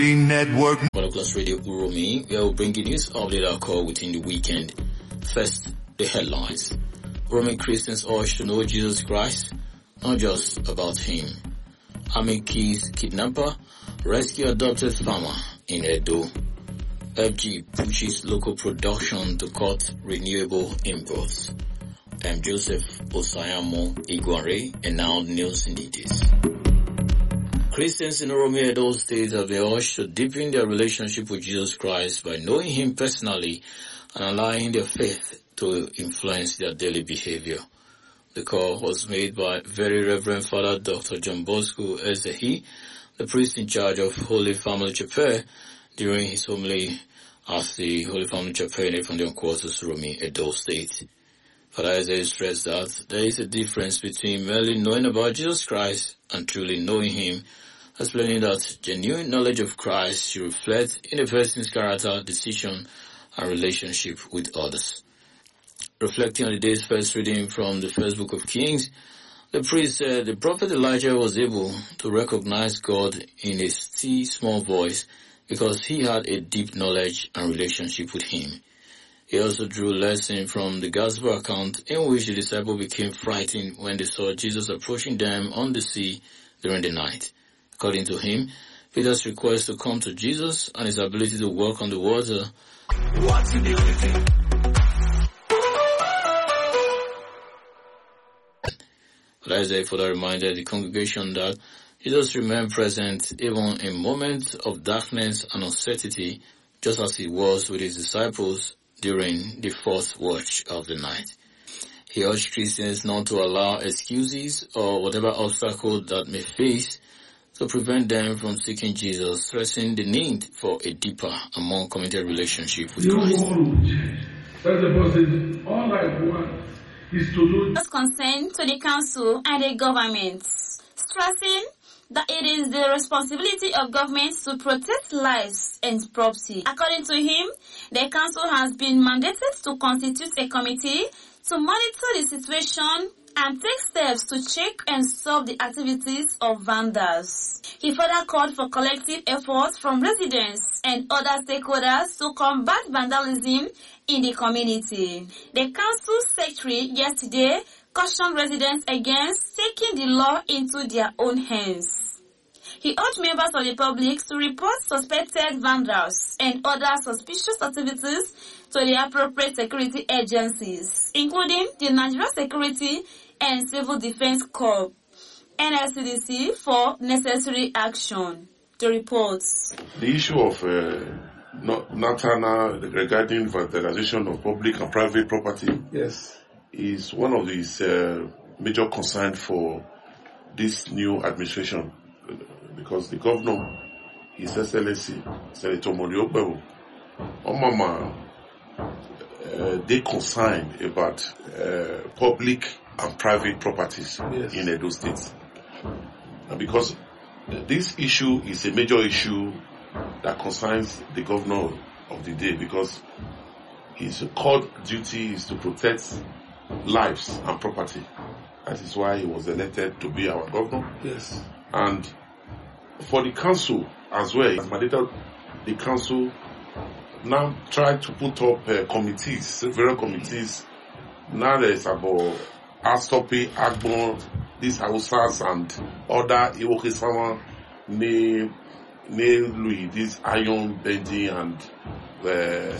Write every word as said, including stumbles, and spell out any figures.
Network. Class Radio Uromi, we will bring you news update our call within the weekend. First, the headlines. Roman Christians urge to know Jesus Christ, not just about him. Army keys kidnapper, rescue adopted farmer in Edo. F G pushes local production to cut renewable imports. I'm Joseph Osayamo Iguare, and now news in details. Christians in Oromi Edo State have been urged to deepen their relationship with Jesus Christ by knowing him personally and allowing their faith to influence their daily behavior. The call was made by Very Reverend Father Doctor John Bosco Ezehi, the priest in charge of Holy Family Chapel, during his homily at the Holy Family Chapel in Efondion Quarters, Oromi Edo State. Father Ezehi stressed that there is a difference between merely knowing about Jesus Christ and truly knowing him, explaining that genuine knowledge of Christ should reflect in a person's character, decision, and relationship with others. Reflecting on the day's first reading from the first book of Kings, the priest said the prophet Elijah was able to recognize God in a still small voice because he had a deep knowledge and relationship with him. He also drew lesson from the gospel account in which the disciples became frightened when they saw Jesus approaching them on the sea during the night. According to him, Peter's request to come to Jesus and his ability to walk on the water. What's in the But Isaiah further reminded the congregation that Jesus remained present even in moments of darkness and uncertainty, just as he was with his disciples during the fourth watch of the night. He urged Christians not to allow excuses or whatever obstacle that may face to prevent them from seeking Jesus, stressing the need for a deeper and more committed relationship with Christ. All I want is to know consent to the council and the government, stressing that it is the responsibility of government to protect lives and property. According to him, the council has been mandated to constitute a committee to monitor the situation and take steps to check and stop the activities of vandals. He further called for collective efforts from residents and other stakeholders to combat vandalism in the community. The council secretary yesterday cautioned residents against taking the law into their own hands. He urged members of the public to report suspected vandals and other suspicious activities to the appropriate security agencies, including the Nigeria Security and Civil Defense Corps, N S C D C, for necessary action. The reports. The issue of uh, Natana regarding vandalization of public and private property, yes, is one of these uh, major concerns for this new administration, because the governor, His Excellency Senator Moniobewu, Omama, uh, they concerned about uh, public and private properties, yes, in Edo State. And because this issue is a major issue that concerns the governor of the day, because his core duty is to protect lives and property. That is why he was elected to be our governor. Yes. And for the council as well, as mandated, the council now try to put up uh, committees, several committees. Now there's about Astopi, Agbon, these Hausas and other Iwoke-sama, Ne, Ne Louis, this iron bending and uh,